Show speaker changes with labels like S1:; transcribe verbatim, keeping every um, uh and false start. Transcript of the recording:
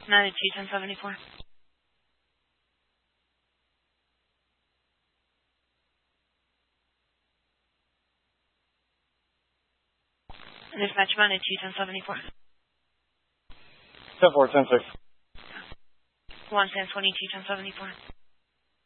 S1: ninety-two, ten seventy-four. Dispatch ninety-two, ten seventy-four.
S2: ten four, ten six.
S1: one ten twenty-two, ten seventy-four.